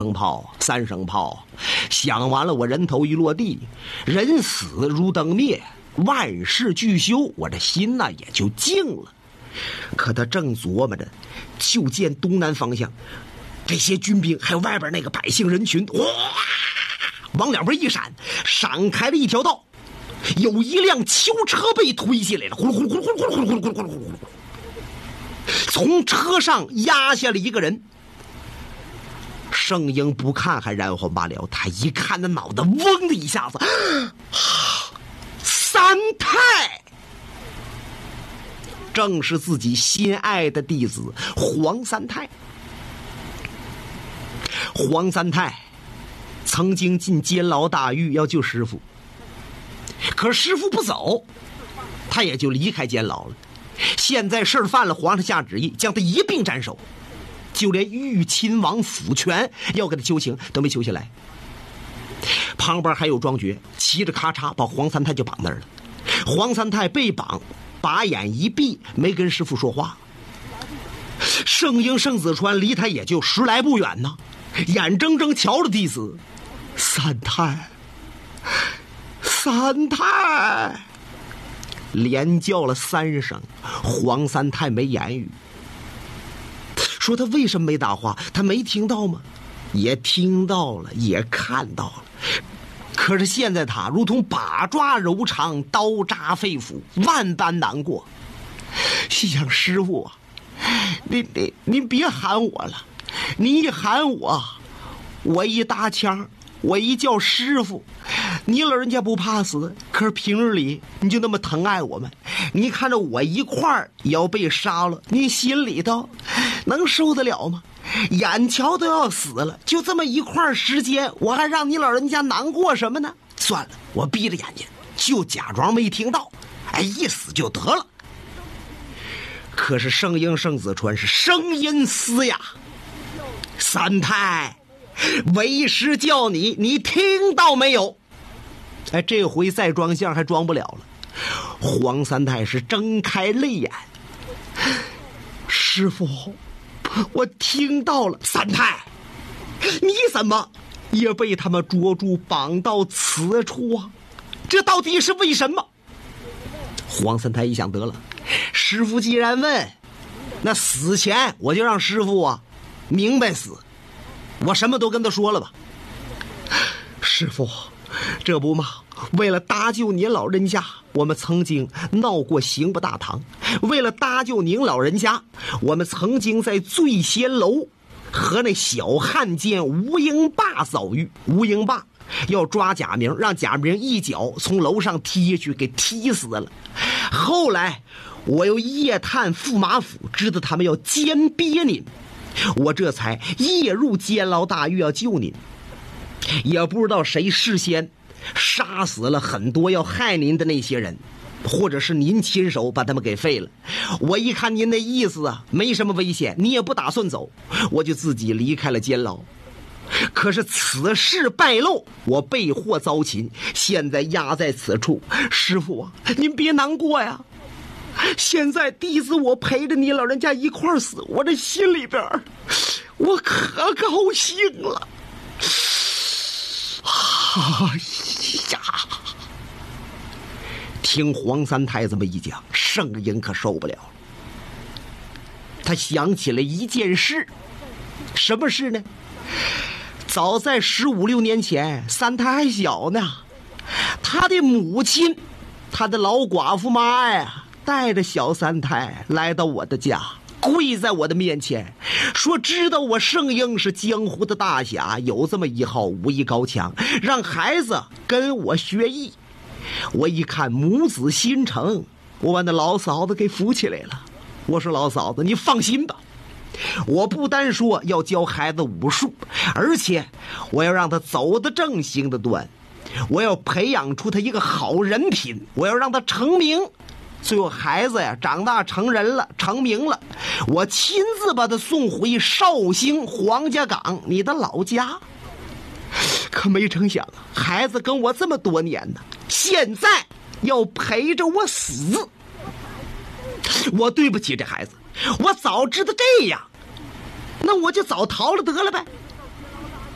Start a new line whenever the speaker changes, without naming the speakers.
声炮，3声炮，响完了，我人头一落地，人死如灯灭，万事俱休，我这心呐也就静了。可他正琢磨着，就见东南方向这些军兵还有外边那个百姓人群，哇，往两边一闪，闪开了一条道，有一辆囚车被推下来了，呼噜呼噜呼噜呼噜呼噜呼噜呼噜呼噜呼噜，从车上压下了一个人。圣婴不看还然后罢了，他一看那脑袋嗡的一下子，三太正是自己心爱的弟子黄三太。黄三太曾经进监牢大狱要救师傅，可师傅不走，他也就离开监牢了。现在事儿犯了，皇上下旨意将他一并斩首，就连豫亲王府权要给他求情都没求下来。旁边还有庄觉骑着咔嚓把黄三太就绑那儿了。黄三太被绑，把眼一闭，没跟师傅说话。圣婴圣子川离他也就10来步远呢，眼睁睁瞧着弟子三太连叫了3声。黄三太没言语，说他为什么没答话，他没听到吗？也听到了，也看到了。可是现在他如同把抓柔肠，刀扎肺腑，万般难过。心想师傅啊，您别喊我了，你一喊我一搭腔，我一叫师傅，你老人家不怕死，可是平日里你就那么疼爱我们，你看着我一块儿也要被杀了，你心里头能受得了吗？眼瞧都要死了，就这么一块时间，我还让你老人家难过什么呢？算了，我闭着眼睛就假装没听到，一死就得了。可是圣婴圣子川是声音嘶哑，三太，为师叫你，你听到没有？这回再装相还装不了了。黄三太是睁开泪眼，师傅，我听到了。三太，你怎么也被他们捉住绑到此处啊？这到底是为什么？黄三太一想，得了，师傅既然问，那死前我就让师傅明白死，我什么都跟他说了吧。师傅，这不嘛，为了搭救您老人家，我们曾经闹过刑部大堂，为了搭救您老人家，我们曾经在醉仙楼和那小汉奸吴英霸遭遇。吴英霸要抓贾明，让贾明一脚从楼上踢下去，给踢死了。后来我又夜探驸马府，知道他们要奸逼您，我这才夜入监牢大狱要救您。也不知道谁事先杀死了很多要害您的那些人，或者是您亲手把他们给废了。我一看您的意思没什么危险，你也不打算走，我就自己离开了监牢。可是此事败露，我被祸遭擒，现在压在此处。师傅您别难过呀，现在弟子我陪着你老人家一块死，我这心里边我可高兴了。听黄三太这么一讲，圣婴可受不了了。他想起了一件事，什么事呢？早在15、16年前，三太还小呢，他的母亲，他的老寡妇妈呀，带着小三太来到我的家，跪在我的面前，说知道我圣婴是江湖的大侠，有这么一号武艺高强，让孩子跟我学艺。我一看母子心诚，我把那老嫂子给扶起来了。我说老嫂子，你放心吧，我不单说要教孩子武术，而且我要让他走得正，行得端，我要培养出他一个好人品，我要让他成名。最后孩子呀长大成人了，成名了，我亲自把他送回绍兴黄家岗，你的老家。可没成想孩子跟我这么多年呢，现在要陪着我死。我对不起这孩子，我早知道这样，那我就早逃了得了呗。